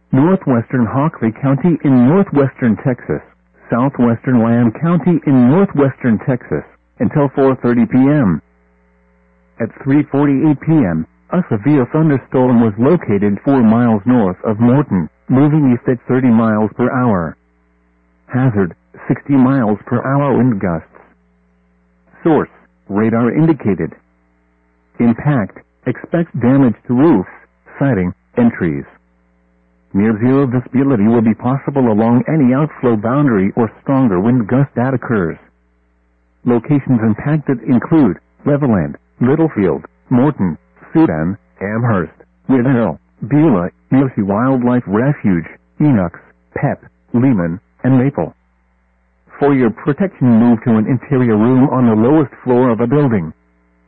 northwestern Hockley County in northwestern Texas, southwestern Lamb County in northwestern Texas, until 4:30 p.m. At 3:48 p.m., a severe thunderstorm was located 4 miles north of Morton, moving east at 30 miles per hour. Hazard, 60 miles per hour wind gusts. Source, radar indicated. Impact, expect damage to roofs, siding, and trees. Near-zero visibility will be possible along any outflow boundary or stronger wind gust that occurs. Locations impacted include Levelland, Littlefield, Morton, Sudan, Amherst, Whitehall, Beulah, Neosho Wildlife Refuge, Enox, Pep, Lehman, and Maple. For your protection, move to an interior room on the lowest floor of a building.